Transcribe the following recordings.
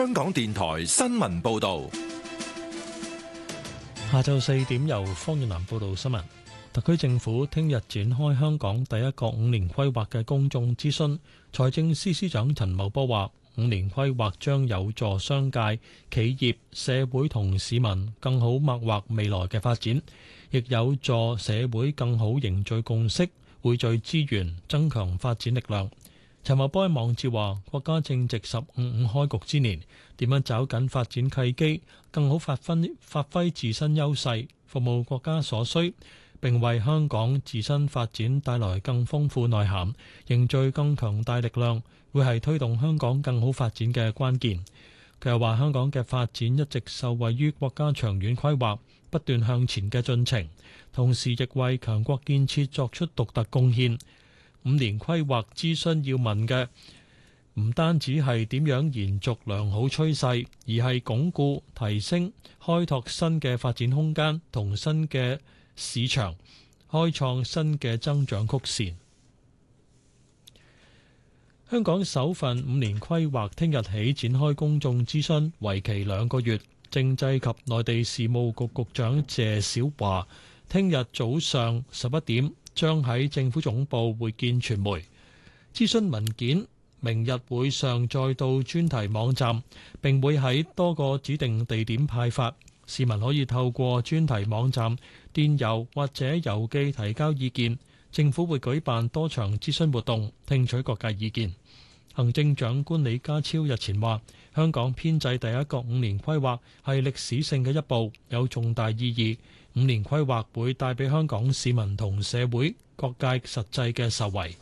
香港電台新聞報道。 下晝4點由方遠南報道新聞。特區政府聽日展開香港第一個5年規劃嘅公眾諮詢。財政司司長陳茂波話，5年規劃將有助商界、企業、社會同市民更好擘劃未來嘅發展，亦有助社會更好凝聚共識，匯聚資源，增強發展力量。陳茂波喺網誌話，國家正值15開局之年，點樣抓緊發展契機，更好發揮自身優勢，服務國家所需，並為香港自身發展帶來更豐富內涵，凝聚更強大力量，會係推動香港更好發展嘅關鍵。佢又話，香港嘅發展一直受惠於國家長遠規劃不斷向前嘅進程，同時亦為強國建設作出獨特貢獻。5年規劃諮詢要問嘅唔單止係點樣延續良好趨勢，而係鞏固、提升、開拓新嘅發展空間同新嘅市場，開創新嘅增長曲線。香港首份5年規劃聽日起展開公眾諮詢，為期2個月。政制及內地事務局局長謝小華聽日早上11點將喺政府總部會見傳媒。諮詢文件明日會上載到專題網站，並會喺多個指定地點派發。市民可以透過專題網站、電郵或者郵寄提交意見。政府會舉辦多場諮詢活動，聽取各界意見。行政長官李家超日前話，香港編制第一個5年規劃係歷史性嘅一步，有重大意義。5年規劃會帶俾香港市民同社會各界實際嘅受惠。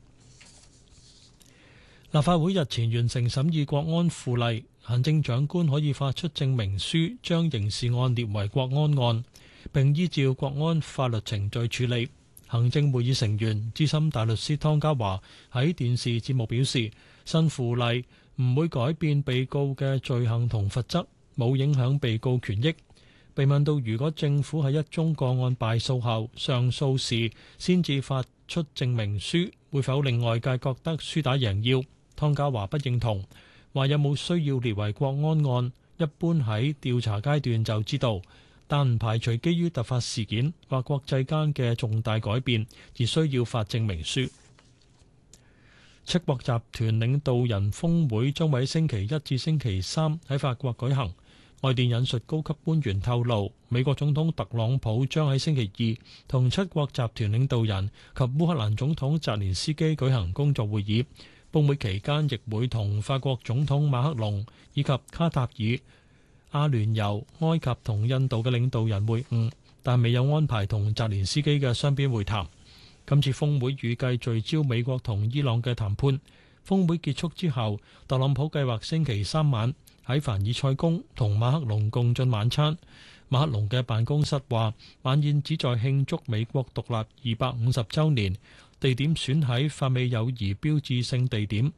立法會日前完成審議國安附例，行政長官可以發出證明書，將刑事案列為國安案，並依照國安法律程序處理。行政會議成員資深大律師湯家驊喺電視節目表示，新附例唔會改變被告嘅罪行同罰則，冇影響被告權益。被問到如果政府喺一宗個案敗訴後上訴時先至發出證明書，會否令外界覺得輸打贏要？湯家驊不認同，話有冇需要列為國安案，一般喺調查階段就知道，但唔排除基於突發事件或國際間嘅重大改變而需要發證明書。七國集團領導人峰會將喺星期一至星期三喺法國舉行。外電引述高級官員透露，美國總統特朗普將喺星期二同七國集團領導人及烏克蘭總統澤連斯基舉行工作會議。峰會期間亦會同法國總統馬克龍以及卡塔爾、阿聯酋、埃及同印度嘅領導人會晤，但未有安排同澤連斯基嘅雙邊會談。今次峰會預計聚焦美國同伊朗嘅談判。峰會結束之後，特朗普計劃星期三晚喺凡爾賽宮同馬克龍共進晚餐。馬克龍嘅辦公室話，晚宴旨在慶祝美國獨立250週年，地點選喺法美友誼標誌性地點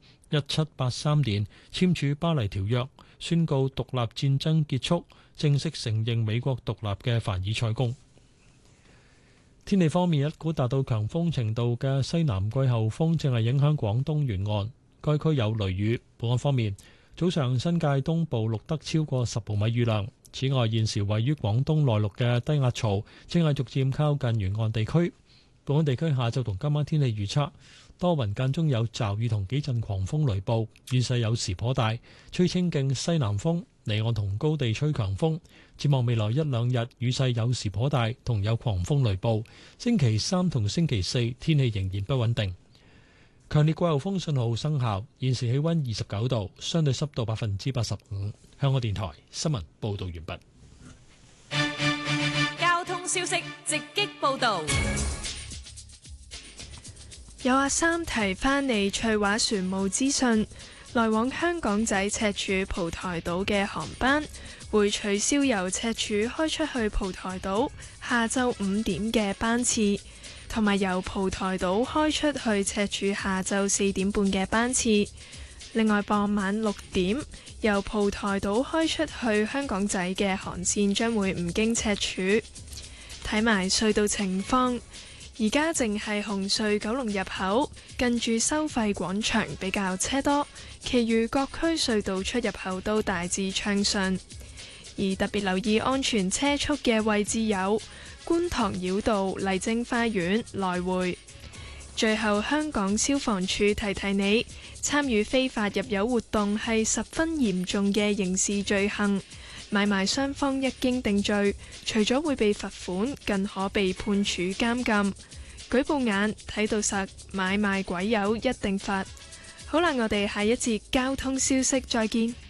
1783年簽署巴黎條約，宣告獨立戰爭結束，正式承認美國獨立嘅凡爾賽宮。天氣方面，一股達到強風程度嘅西南季候風正係影響廣東沿岸，該區有雷雨。本港方面，早上新界東部錄得超過10毫米雨量。此外，現時位於廣東內陸嘅低壓槽正係逐漸靠近沿岸地區。本港地區下晝同今晚天氣預測，多雲間中有驟雨同幾陣狂風雷暴，雨勢有時頗大，吹清勁西南風，離岸同高地吹強風。展望未來一兩日，雨勢有時頗大，同有狂風雷暴。星期三同星期四天氣仍然不穩定。強烈季候風信號生效，現時氣溫29度，相對濕度85%。香港電台新聞報道完畢。交通消息直擊報道。 有阿三提翻嚟翠華船務資訊，來往香港仔赤柱蒲台島嘅航班會取消由赤柱開出去蒲台島下晝5點嘅班次，同埋由蒲台島開出去赤柱下晝4點半嘅班次。另外，傍晚6點由蒲台島開出去香港仔嘅航線將會唔經赤柱。睇埋隧道情況。 而家淨係紅隧九龍入口近住收費廣場比較車多，其餘各區隧道出入口都大致暢順。而特別留意安全車速嘅位置有觀塘繞道麗晶花園來回。最後，香港消防處提提你，參與非法入油活動係十分嚴重嘅刑事罪行。買賣雙方一經定罪，除咗會被罰款，更可被判處監禁。舉報眼睇到實，買賣鬼友一定罰。好啦，我哋下一節交通消息再見。